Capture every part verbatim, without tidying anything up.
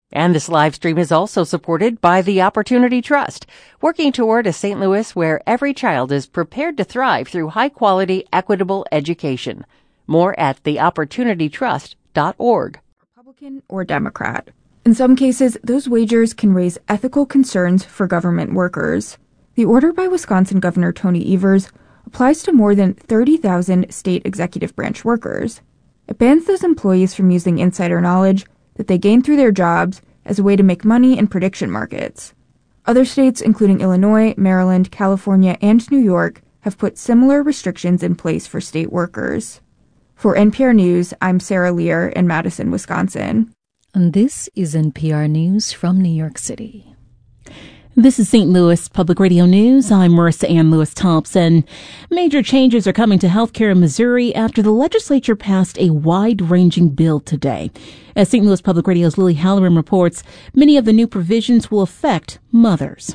And this live stream is also supported by the Opportunity Trust, working toward a Saint Louis where every child is prepared to thrive through high-quality, equitable education. More at the opportunity trust dot org. Republican or Democrat. In some cases, those wagers can raise ethical concerns for government workers. The order by Wisconsin Governor Tony Evers applies to more than thirty thousand state executive branch workers. It bans those employees from using insider knowledge that they gain through their jobs as a way to make money in prediction markets. Other states, including Illinois, Maryland, California, and New York, have put similar restrictions in place for state workers. For N P R News, I'm Sarah Lear in Madison, Wisconsin. And this is N P R News from New York City. This is Saint Louis Public Radio News. I'm Marissa Ann Lewis-Thompson. Major changes are coming to healthcare in Missouri after the legislature passed a wide-ranging bill today. As Saint Louis Public Radio's Lily Halloran reports, many of the new provisions will affect mothers.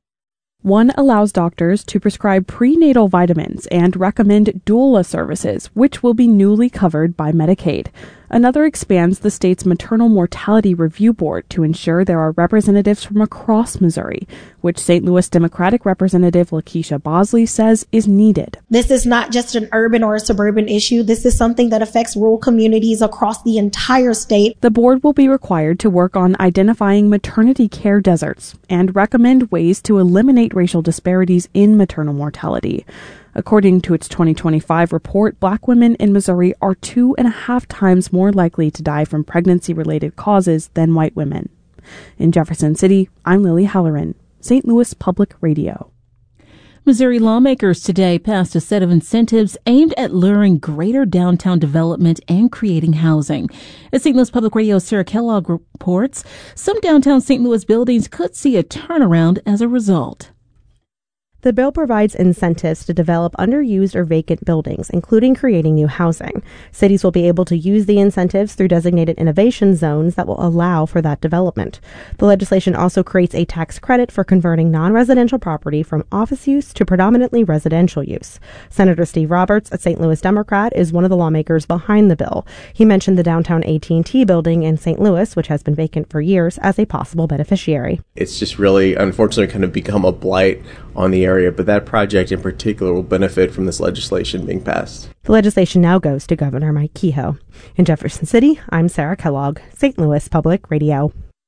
One allows doctors to prescribe prenatal vitamins and recommend doula services, which will be newly covered by Medicaid. Another expands the state's maternal mortality review board to ensure there are representatives from across Missouri, which Saint Louis Democratic Representative Lakeisha Bosley says is needed. This is not just an urban or a suburban issue. This is something that affects rural communities across the entire state. The board will be required to work on identifying maternity care deserts and recommend ways to eliminate racial disparities in maternal mortality. According to its twenty twenty-five report, Black women in Missouri are two and a half times more likely to die from pregnancy-related causes than white women. In Jefferson City, I'm Lily Halloran, Saint Louis Public Radio. Missouri lawmakers today passed a set of incentives aimed at luring greater downtown development and creating housing. As Saint Louis Public Radio's Sarah Kellogg reports, some downtown Saint Louis buildings could see a turnaround as a result. The bill provides incentives to develop underused or vacant buildings, including creating new housing. Cities will be able to use the incentives through designated innovation zones that will allow for that development. The legislation also creates a tax credit for converting non-residential property from office use to predominantly residential use. Senator Steve Roberts, a Saint Louis Democrat, is one of the lawmakers behind the bill. He mentioned the downtown A T and T building in Saint Louis, which has been vacant for years, as a possible beneficiary. It's just really, unfortunately, kind of become a blight on the area. But that project in particular will benefit from this legislation being passed. The legislation now goes to Governor Mike Kehoe. In Jefferson City, I'm Sarah Kellogg, Saint Louis Public Radio.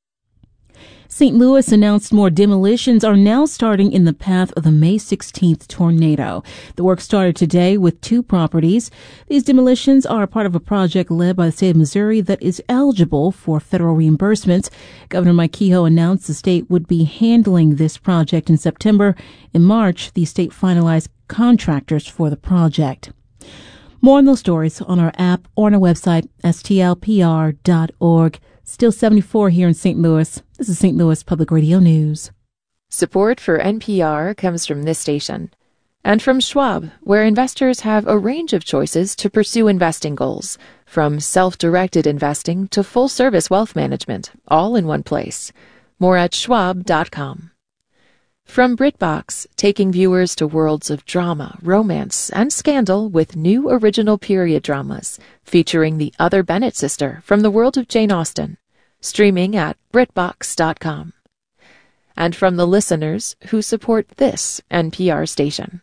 Saint Louis announced more demolitions are now starting in the path of the May sixteenth tornado. The work started today with two properties. These demolitions are part of a project led by the state of Missouri that is eligible for federal reimbursements. Governor Mike Kehoe announced the state would be handling this project in September. In March, the state finalized contractors for the project. More on those stories on our app or on our website, S T L P R dot org. Still seventy-four here in Saint Louis. This is Saint Louis Public Radio News. Support for N P R comes from this station and from Schwab, where investors have a range of choices to pursue investing goals, from self-directed investing to full-service wealth management, all in one place. More at schwab dot com. From BritBox, taking viewers to worlds of drama, romance, and scandal with new original period dramas featuring the other Bennett sister from the world of Jane Austen. Streaming at brit box dot com. And from the listeners who support this N P R station.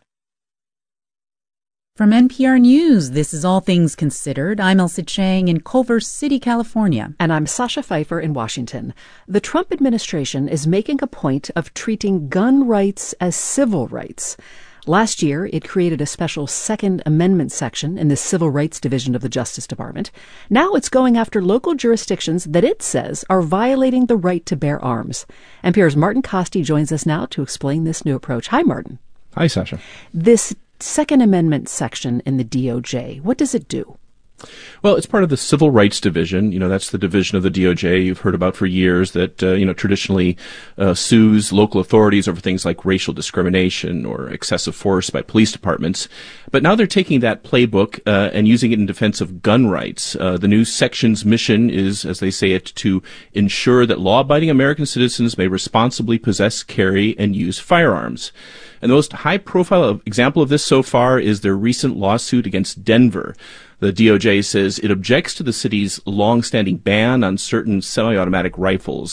From N P R News, this is All Things Considered. I'm Elsa Chang in Culver City, California. And I'm Sasha Pfeiffer in Washington. The Trump administration is making a point of treating gun rights as civil rights. Last year, it created a special Second Amendment section in the Civil Rights Division of the Justice Department. Now it's going after local jurisdictions that it says are violating the right to bear arms. N P R's Martin Costi joins us now to explain this new approach. Hi, Martin. Hi, Sasha. This Second Amendment section in the D O J, what does it do? Well, it's part of the Civil Rights Division. You know, that's the division of the D O J you've heard about for years that, uh, you know, traditionally uh, sues local authorities over things like racial discrimination or excessive force by police departments. But now they're taking that playbook uh, and using it in defense of gun rights. Uh, the new section's mission is, as they say it, to ensure that law-abiding American citizens may responsibly possess, carry, and use firearms. And the most high-profile example of this so far is their recent lawsuit against Denver. The D O J says it objects to the city's long-standing ban on certain semi-automatic rifles.